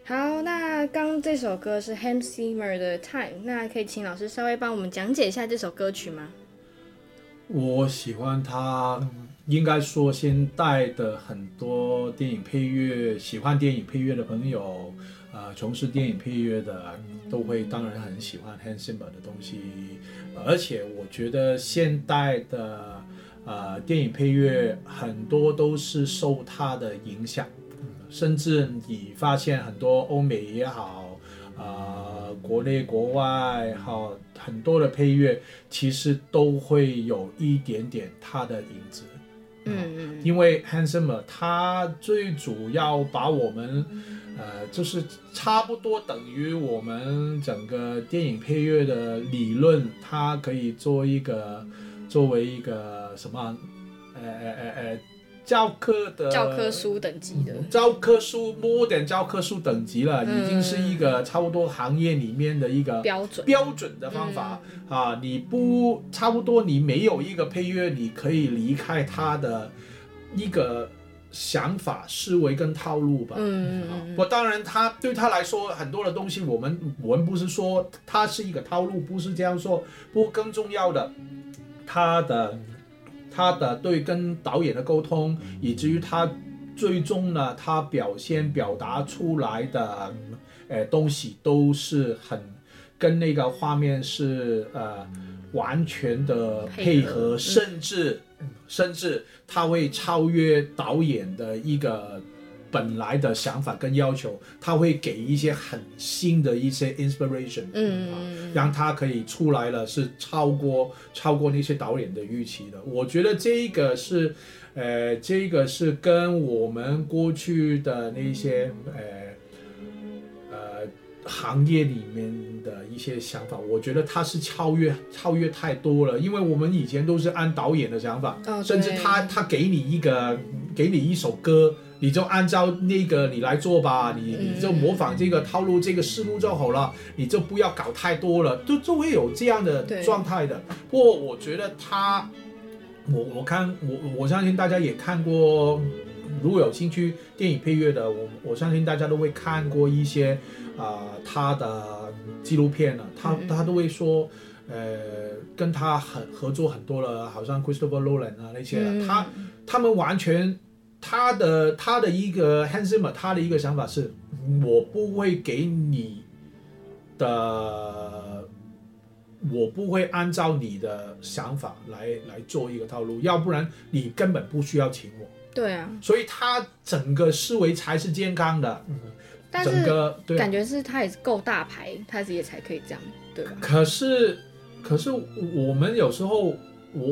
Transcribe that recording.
好，那刚这首歌是 Hans Zimmer 的 Time， 那可以请老师稍微帮我们讲解一下这首歌曲吗？ 我喜欢他，应该说现代的很多电影配乐，喜欢电影配乐的朋友，从事电影配乐的都会当然很喜欢 Hans Zimmer 的东西，而且我觉得现代的电影配乐很多都是受他的影响，甚至你发现很多欧美也好，国内国外好很多的配乐，其实都会有一点点他的影子。因为 Hans Zimmer 他最主要把我们就是差不多等于我们整个电影配乐的理论，它可以作为一个什么教科书等级的教科书 modern 教科书等级了，已经是一个差不多行业里面的一个标准的方法你不差不多你没有一个配乐你可以离开它的一个想法思维跟套路吧。我当然他对他来说很多的东西我们不是说它是一个套路，不是这样说，不过更重要的他的对跟导演的沟通，以至于他最终呢，他表达出来的东西都是很跟那个画面是完全的配合，甚至他会超越导演的一个本来的想法跟要求，他会给一些很新的一些 inspiration，让他可以出来了是超过那些导演的预期的。我觉得这个是跟我们过去的那些行业里面的一些想法，我觉得它是超越太多了，因为我们以前都是按导演的想法，甚至他给你一首歌，你就按照那个你来做吧，你就模仿这个套路这个思路就好了，你就不要搞太多了，就会有这样的状态的。不过我觉得我相信大家也看过，如果有兴趣电影配乐的，我相信大家都会看过一些他的纪录片了，他都会说跟他合作很多了，好像 Christopher Nolan 那些他们完全他的一个 Hans Zimmer 他的一个想法是，我不会给你的，我不会按照你的想法来做一个套路，要不然你根本不需要请我。 对啊， 所以他整个思维才是健康的。 但是感觉是他也是够大牌，他也才可以这样，对吧？ 可是我们有时候